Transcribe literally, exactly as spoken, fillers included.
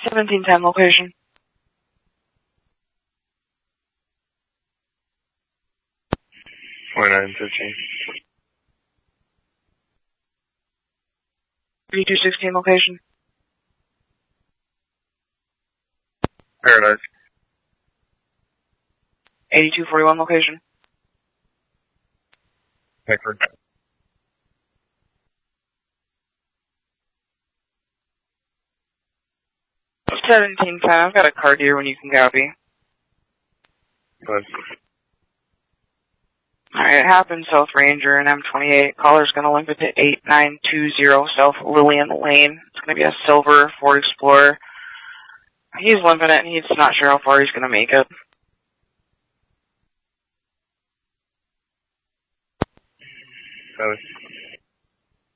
seventeen ten location. twenty-nine fifteen. thirty-two sixteen location. Paradise. eighty-two forty-one location. Pickford. seventeen ten, I've got a card here when you can copy. Good. Alright, it happened South Ranger and M twenty-eight. Caller's gonna limp it to eight nine two zero South Lillian Lane. It's gonna be a silver Ford Explorer. He's limping it and he's not sure how far he's gonna make it. Good.